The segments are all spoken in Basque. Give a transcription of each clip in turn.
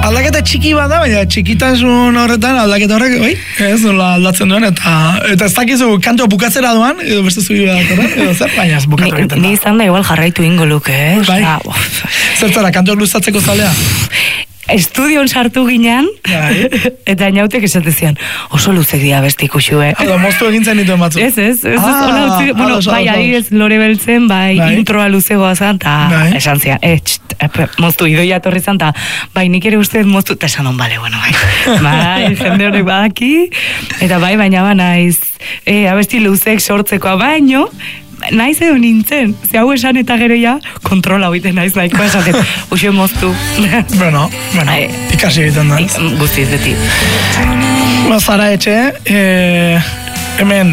aldaketa txiki bat da, baina txikitasun horretan aldaketa horrek, ez nola aldatzen duen, eta ez dakizu kantua bukatzera doan, edo beste zuri bat, edo zer, baina ez bukatu egiten da. Ni izan da igual jarraitu ingo luke, Bai. Zertzara, kantuak luzatzeko zalea? Estudion sartu ginean, eta inautek esatezian, oso luzek dia besti ikusue. Hala, moztu egintzen ditu ematzu. Ez, bai, adibidez lore beltzen, bai, introa luzegoa zan, eta esan zian, moztu, idoia torri zan, eta bai, nik ere uste moztu, eta esan on, bale, bueno, bai, jende horrek badaki, eta bai, baina naiz, abesti luzek sortzekoa, baino, naiz edo nintzen, ze hau esan eta gero ja, kontrola hoiten naiz nahikoa esaten, usio moztu. Bueno, ikasi egiten da. Guztiz beti. Zara etxe, hemen,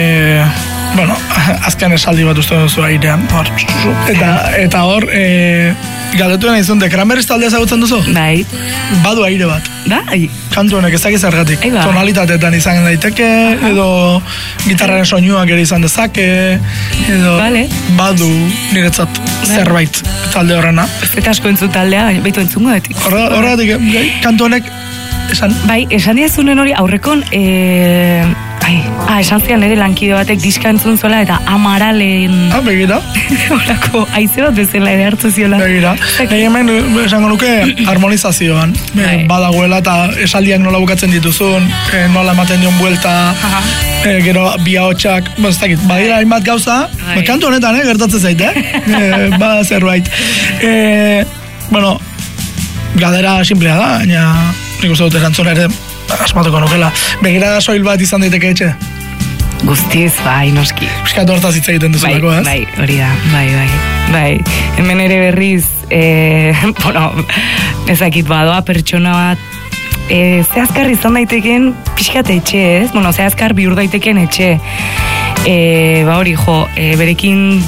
azken esaldi bat uste duzu airean, eta hor, galdetu nahi zuen, Cranberries taldea ezagutzen duzu? Bai. Badu aire bat. Bai. Kantu honek ez dakiz zergatik. Tonalitateetan izan daiteke, edo gitarraren soinuak ere izan dezake, edo badu niretzat zerbait talde horrena. Eta asko entzun taldea, baitu entzungo detik. Horregatik, kantu honek, esan? Bai, esan diazunen hori aurrekon, esan zian ere lankide batek diska entzun zuela eta Amaralen... begira. Horako, aize bat bezala ere hartu ziola. Begira. Hemen esango nuke harmonizazioan. Badagoela eta esaldiak nola bukatzen dituzun, nola ematen dion buelta, gero bi ahotsak, ez dakit, badira hainbat gauza, kantu honetan, gertatzen zait, bada zerbait. Galdera simplea da, baina nik uste dut erantzuna ere asmatuko nukela. Begirada soil bat izan daiteke etxe? Guztiz, bai, noski. Piskat hortaz hitz egiten duzulako, ez? Bai, hori da, bai. Hemen ere berriz, ezakit badoa pertsona bat, zehazkar izan daiteken pixkat etxe, ez? Zehazkar bihur daiteken etxe. Hori, berekin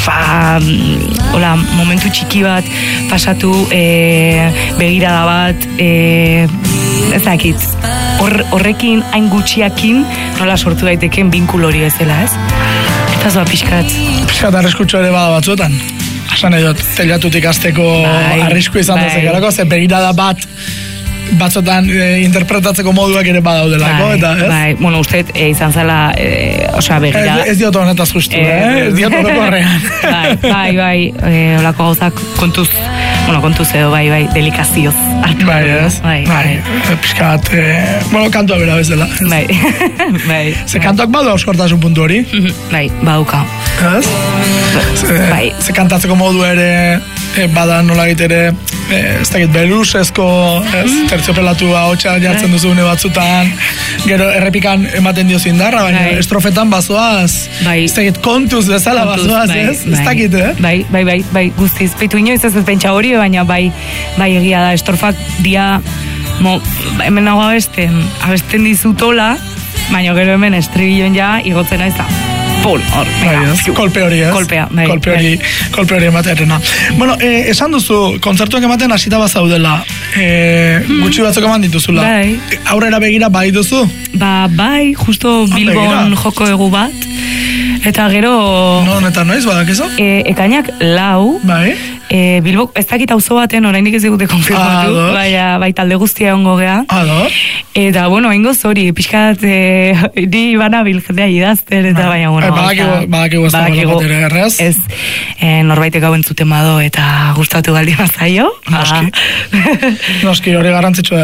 momentu txiki bat pasatu, begirada bat, ezakit, horrekin hain gutxiakin nola sortu daiteken binkul hori ez dela, ez? Eta zoa pixkat. Pixkat arriskutxo ere bada batzuetan. Asan edo, telatutik azteko arrisku izan dezekarako, ze begirada bat batzotan interpretatzeko moduak ere badaudelako, eta ez? Bai, uste izan zela, begirada... Ez diot honetaz justu, ez diot horreko horrean. Bai, olako gauzak kontuz edo, bai, delikazioz hartu. Bai, ez? Bai, pixkat, kantua bera bezala. Bai. Ze kantuak badu auskortasun puntu hori? Bai, baduka. Ez? Bai. Ze kantatzeko modu ere, bada nola gitere, ez dakit, belusezko, terziopelatua hotxa jartzen duzu une batzutan, gero errepikan ematen diozu indarra, baina estrofetan bazoaz, ez dakit, kontuz bezala bazoaz, ez? Ez dakit, Bai, guztiz, baitu inoiz ez pentsa hori, baina bai egia da, estrofak dia, hemen nago abesten dizutola, baina gero hemen estribilloen ja, igotzen aiz da. Kolpe hori, ez? Kolpe hori ematearena. Esan duzu, kontzertuak ematen hasita bazaudela, gutxi batzuk eman dituzula. Aurrera begira bai duzu? Bai, justo Bilbon joko egu bat. Eta gero... Non eta noiz, badakizu? Ekainak 4. Bai. Bilbok, ez dakit auzo baten, orainik ez digute konfirmatu. Bai, talde guztia ongo gea. Eta, ingo zori, pixkat, ni banabil jendea idazten, eta baina, badakigu ez dago bat ere errez. Ez, norbaitek hau entzuten bado, eta gustatu galdi mazaio. Noski, hori garrantzitsua dela.